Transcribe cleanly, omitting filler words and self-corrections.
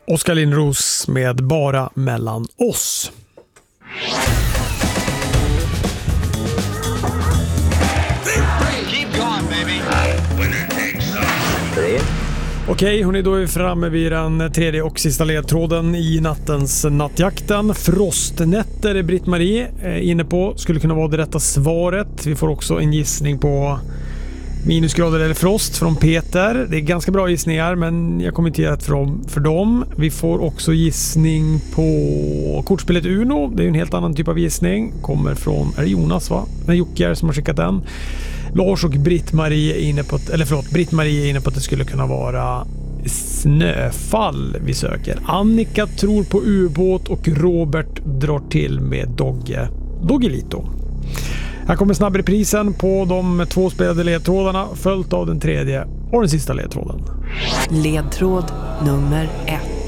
Oskar Lindros med Bara mellan oss. Okej, hörni, då är vi framme vid den tredje och sista ledtråden i nattens nattjakten. Frostnätter är Britt-Marie inne på. Skulle kunna vara det rätta svaret. Vi får också en gissning på minusgrader eller frost från Peter. Det är ganska bra gissningar, men jag kommer inte ge rätt för dem. Vi får också gissning på kortspelet Uno. Det är en helt annan typ av gissning. Kommer från, är det Jonas va? Nej, Jocke som har skickat den. Lars och Britt-Marie är inne på Britt-Marie är inne på att det skulle kunna vara snöfall vi söker. Annika tror på ubåt och Robert drar till med Doggelito. Här kommer snabbreprisen på de 2 spelade ledtrådarna följt av den tredje och den sista ledtråden. Ledtråd nummer 1.